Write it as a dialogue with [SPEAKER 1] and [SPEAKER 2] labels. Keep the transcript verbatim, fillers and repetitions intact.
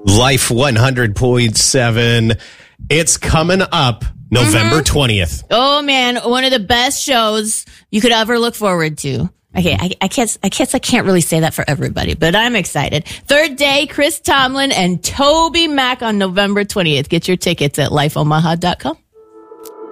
[SPEAKER 1] Life one hundred point seven. It's coming up November mm-hmm. twentieth.
[SPEAKER 2] Oh, man. One of the best shows you could ever look forward to. Okay, I, I can't. I guess I can't really say that for everybody, but I'm excited. Third day, Chris Tomlin and Toby Mac on November twentieth. Get your tickets at life omaha dot com.